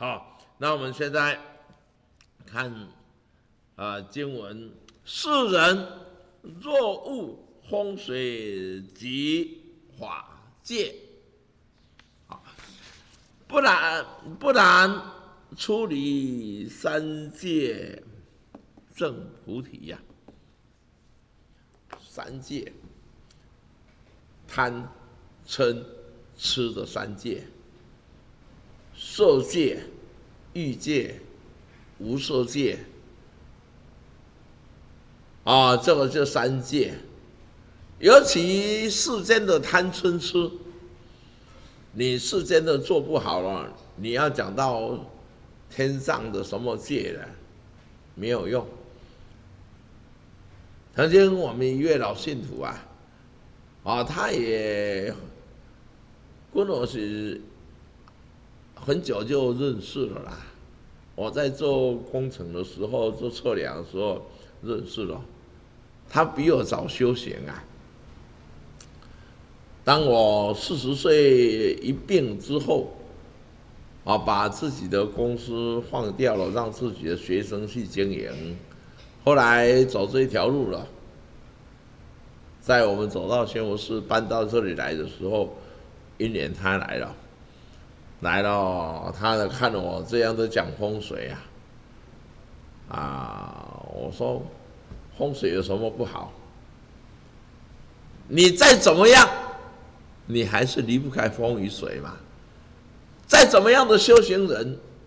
好，那我们现在看经文：世人若误风水及法界，不然出离三界证菩提呀。三界，贪、嗔、痴的三界，色界、欲界、无色界，这个就三界。尤其世间的贪嗔痴，你世间的做不好了，你要讲到天上的什么界了，没有用。曾经我们一位老信徒他也跟我是很久就认识了啦。我在做工程的时候，做测量的时候认识了。他比我早修行当我40岁一病之后，把自己的公司放掉了，让自己的学生去经营。后来走这一条路了，在我们走到宣佛寺搬到这里来的时候，一年他来了，他看了我这样的讲风水我说风水有什么不好？你再怎么样，你还是离不开风与水嘛。再怎么样的修行人，